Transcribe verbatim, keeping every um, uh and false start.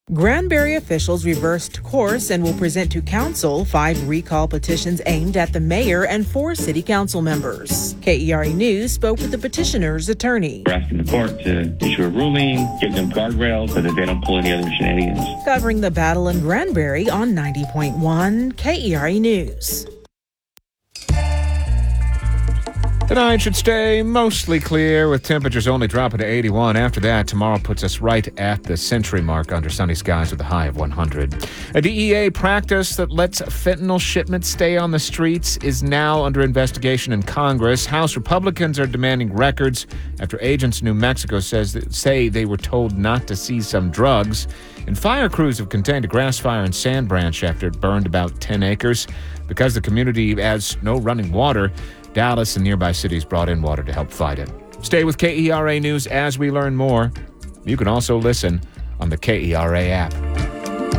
Granbury officials reversed course and will present to council five recall petitions aimed at the mayor and four city council members. K E R A News spoke with the petitioner's attorney. We're asking the court to issue a ruling, give them guardrails so that they don't pull any other shenanigans. Covering the battle in Granbury on ninety point one K E R A News. Tonight should stay mostly clear with temperatures only dropping to eighty-one. After that, tomorrow puts us right at the century mark under sunny skies with a high of one hundred. A D E A practice that lets fentanyl shipments stay on the streets is now under investigation in Congress. House Republicans are demanding records after agents in New Mexico says that, say they were told not to seize some drugs. And fire crews have contained a grass fire in Sand Branch after it burned about ten acres. Because the community has no running water, Dallas and nearby cities brought in water to help fight it. Stay with K E R A News as we learn more. You can also listen on the K E R A app.